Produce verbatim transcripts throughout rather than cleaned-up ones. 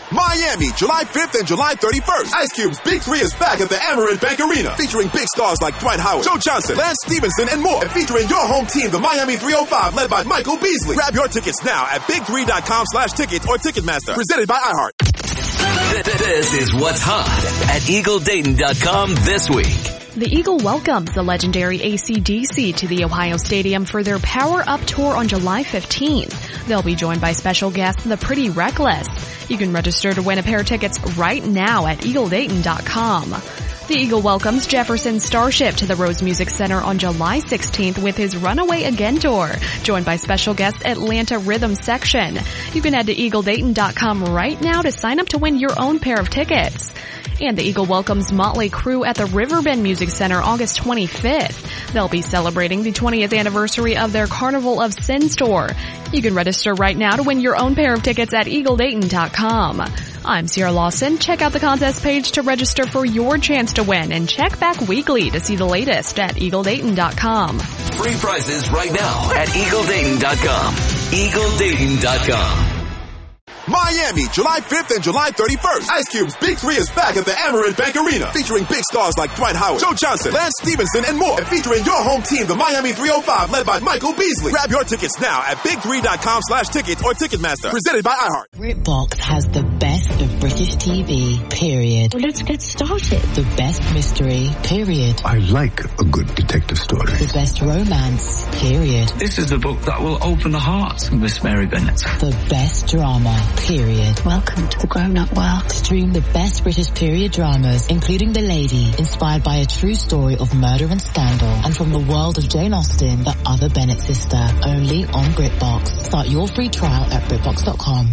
Miami, July fifth and July thirty-first. Ice Cube's Big Three is back at the Amerant Bank Arena, featuring big stars like Dwight Howard, Joe Johnson, Lance Stevenson, and more. And featuring your home team, the Miami three oh five, led by Michael Beasley. Grab your tickets now at big three dot com slash tickets or Ticketmaster. Presented by iHeart. This is what's hot at eagle dayton dot com this week. The Eagle welcomes the legendary A C D C to the Ohio Stadium for their Power Up Tour on July fifteenth. They'll be joined by special guest The Pretty Reckless. You can register to win a pair of tickets right now at eagle dayton dot com. The Eagle welcomes Jefferson Starship to the Rose Music Center on July sixteenth with his Runaway Again tour, joined by special guest Atlanta Rhythm Section. You can head to eagle dayton dot com right now to sign up to win your own pair of tickets. And the Eagle welcomes Motley Crue at the Riverbend Music Center August twenty-fifth. They'll be celebrating the twentieth anniversary of their Carnival of Sin tour. You can register right now to win your own pair of tickets at eagle dayton dot com. I'm Sierra Lawson. Check out the contest page to register for your chance to win, and check back weekly to see the latest at eagle dayton dot com. Free prizes right now at eagle dayton dot com. eagle dayton dot com. Miami, July fifth and July thirty-first. Ice Cube's Big Three is back at the Amerant Bank Arena, featuring big stars like Dwight Howard, Joe Johnson, Lance Stevenson, and more. And featuring your home team, the Miami three oh five, led by Michael Beasley. Grab your tickets now at big three dot com slash tickets or Ticketmaster. Presented by iHeart. BritBox has the best of British T V, period. Well, let's get started. The best mystery, period. I like a good detective story. The best romance, period. This is the book that will open the hearts of Miss Mary Bennett. The best drama, period. Welcome to the grown-up world. Stream the best British period dramas, including The Lady, inspired by a true story of murder and scandal, and from the world of Jane Austen, the other Bennett sister, only on BritBox. Start your free trial at brit box dot com.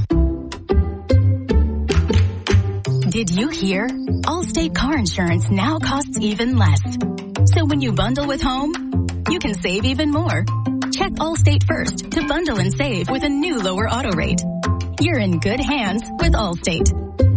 Did you hear? Allstate car insurance now costs even less. So when you bundle with home, you can save even more. Check Allstate first to bundle and save with a new lower auto rate. You're in good hands with Allstate.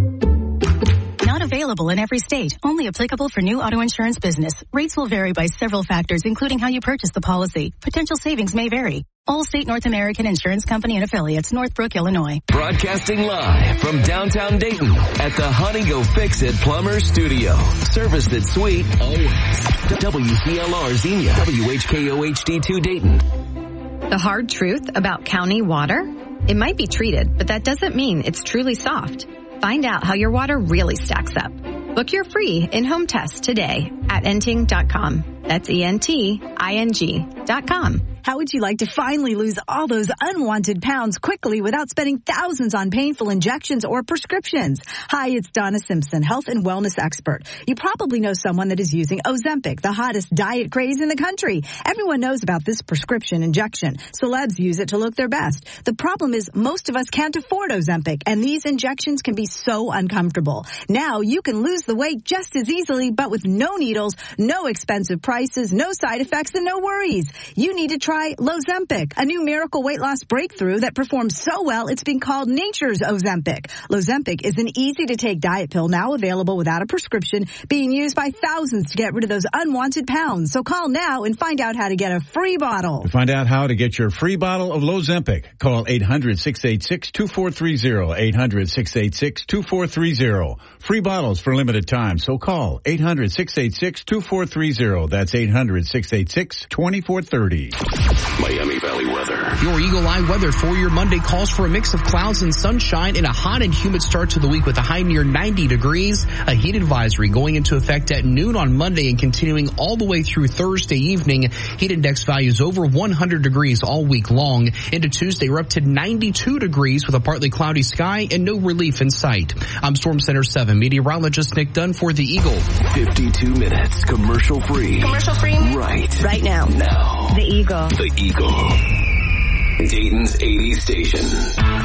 Not available in every state. Only applicable for new auto insurance business. Rates will vary by several factors, including how you purchase the policy. Potential savings may vary. Allstate North American Insurance Company and Affiliates, Northbrook, Illinois. Broadcasting live from downtown Dayton at the Honey Go Fix It Plumber Studio. Service that's sweet always. W C L R Xenia. W H K O H D two Dayton. The hard truth about county water? It might be treated, but that doesn't mean it's truly soft. Find out how your water really stacks up. Book your free in-home test today at enting dot com. That's E N T I N G dot com. How would you like to finally lose all those unwanted pounds quickly without spending thousands on painful injections or prescriptions? Hi, it's Donna Simpson, health and wellness expert. You probably know someone that is using Ozempic, the hottest diet craze in the country. Everyone knows about this prescription injection. Celebs use it to look their best. The problem is most of us can't afford Ozempic, and these injections can be so uncomfortable. Now you can lose the weight just as easily, but with no needles, no expensive prices, no side effects, and no worries. You need to try Lozempic, a new miracle weight loss breakthrough that performs so well it's been called nature's Ozempic. Lozempic is an easy-to-take diet pill now available without a prescription, being used by thousands to get rid of those unwanted pounds. So call now and find out how to get a free bottle. To find out how to get your free bottle of Lozempic, call eight hundred, six eight six, two four three zero, eight hundred, six eight six, two four three zero. Free bottles for limited time, so call eight hundred, six eight six, two four three zero. That's eight hundred, six eight six, two four three zero. Miami Valley weather. Your Eagle Eye weather for your Monday calls for a mix of clouds and sunshine and a hot and humid start to the week with a high near ninety degrees. A heat advisory going into effect at noon on Monday and continuing all the way through Thursday evening. Heat index values over one hundred degrees all week long. Into Tuesday, we're up to ninety-two degrees with a partly cloudy sky and no relief in sight. I'm Storm Center seven meteorologist Nick Dunn for the Eagle. fifty-two minutes commercial free. Commercial free? Right. Right now. Now. The Eagle. The Eagle. Dayton's eighties station.